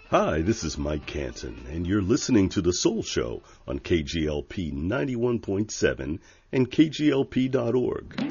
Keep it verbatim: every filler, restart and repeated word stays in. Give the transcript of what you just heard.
Hi, this is Mike Canton, and you're listening to The Soul Show on K G L P ninety-one point seven and K G L P dot org.